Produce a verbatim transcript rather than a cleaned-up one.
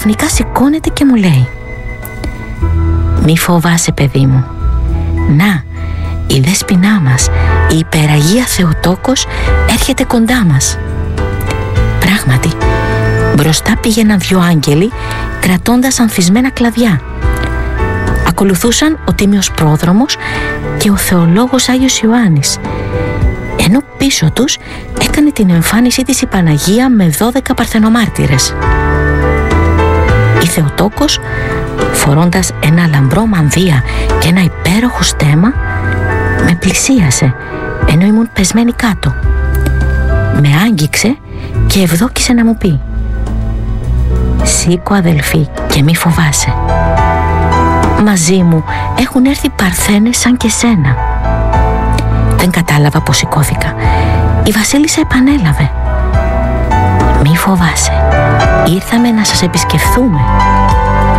ξαφνικά σηκώνεται και μου λέει: «Μη φοβάσαι, παιδί μου. Να, η δέσποινά μας, η υπεραγία Θεοτόκος, έρχεται κοντά μας». Πράγματι, μπροστά πήγαιναν δυο άγγελοι κρατώντας ανθισμένα κλαδιά. Ακολουθούσαν ο Τίμιος Πρόδρομος και ο θεολόγος Άγιος Ιωάννης, ενώ πίσω τους έκανε την εμφάνισή της η Παναγία με δώδεκα παρθενομάρτυρες. Η Θεοτόκος, φορώντας ένα λαμπρό μανδύα και ένα υπέροχο στέμμα, με πλησίασε ενώ ήμουν πεσμένη κάτω. Με άγγιξε και ευδόκησε να μου πει: «Σήκω, αδελφή, και μη φοβάσαι. Μαζί μου έχουν έρθει παρθένες σαν και σένα». Δεν κατάλαβα πως σηκώθηκα. Η βασίλισσα επανέλαβε: «Μη φοβάσαι. Ήρθαμε να σας επισκεφθούμε».